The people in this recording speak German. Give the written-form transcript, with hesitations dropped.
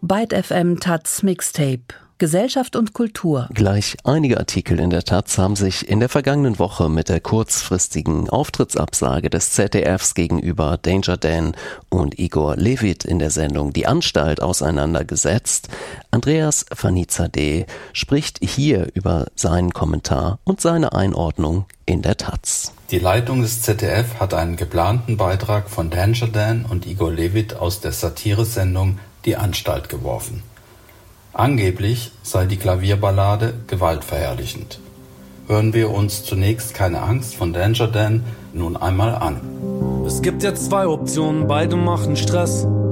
Byte FM taz Mixtape. Gesellschaft und Kultur. Gleich einige Artikel in der taz haben sich in der vergangenen Woche mit der kurzfristigen Auftrittsabsage des ZDFs gegenüber Danger Dan und Igor Levit in der Sendung Die Anstalt auseinandergesetzt. Andreas Vanizadeh spricht hier über seinen Kommentar und seine Einordnung in der taz. Die Leitung des ZDF hat einen geplanten Beitrag von Danger Dan und Igor Levit aus der Satiresendung Die Anstalt geworfen. Angeblich sei die Klavierballade gewaltverherrlichend. Hören wir uns zunächst Keine Angst von Danger Dan nun einmal an. Es gibt jetzt zwei Optionen, beide machen Stress.